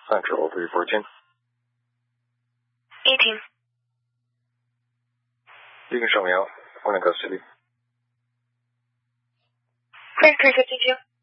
Central 314. 18. You can show me out. When in custody. Clear 352.